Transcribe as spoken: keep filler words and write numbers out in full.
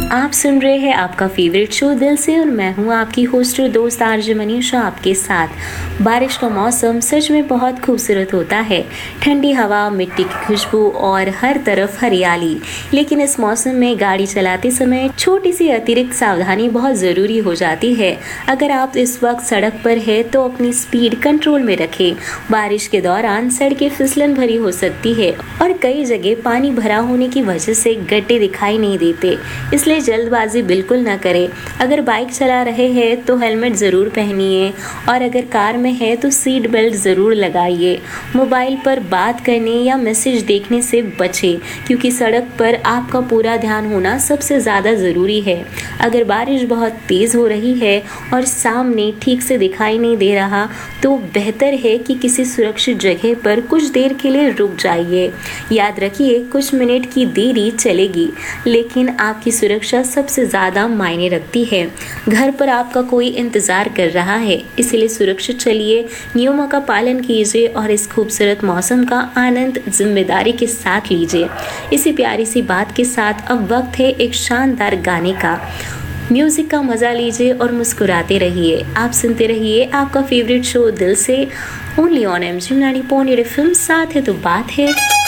आप सुन रहे हैं आपका फेवरेट शो दिल से और मैं हूं आपकी होस्ट और दोस्त आरजे मनीषा आपके साथ। बारिश का मौसम सच में बहुत खूबसूरत होता है, ठंडी हवा, मिट्टी की खुशबू और हर तरफ हरियाली। लेकिन इस मौसम में गाड़ी चलाते समय छोटी सी अतिरिक्त सावधानी बहुत ज़रूरी हो जाती है। अगर आप इस वक्त सड़क पर है तो अपनी स्पीड कंट्रोल में रखें। बारिश के दौरान सड़कें फिसलन भरी हो सकती है और कई जगह पानी भरा होने की वजह से गड्ढे दिखाई नहीं देते, इसलिए जल्दबाजी बिल्कुल ना करें। अगर बाइक चला रहे हैं तो हेलमेट ज़रूर पहनिए और अगर कार में है तो सीट बेल्ट ज़रूर लगाइए। मोबाइल पर बात करने या मैसेज देखने से बचें, क्योंकि सड़क पर आपका पूरा ध्यान होना सबसे ज़्यादा ज़रूरी है। अगर बारिश बहुत तेज़ हो रही है और सामने ठीक से दिखाई नहीं दे रहा तो बेहतर है कि किसी सुरक्षित जगह पर कुछ देर के लिए रुक जाइए। याद रखिए, कुछ मिनट की देरी चलेगी लेकिन आपकी सुरक्षा सबसे ज़्यादा मायने रखती है। घर पर आपका कोई इंतज़ार कर रहा है, इसलिए सुरक्षित चलिए, नियमों का पालन कीजिए और इस खूबसूरत मौसम का आनंद जिम्मेदारी के साथ लीजिए। इसी प्यारी सी बात के साथ अब वक्त है एक शानदार गाने का। म्यूजिक का मजा लीजिए और मुस्कुराते रहिए। आप सुनते रहिए आपका फेवरेट शो दिल से, only on M G ninety point eight F M. साथ है तो बात है।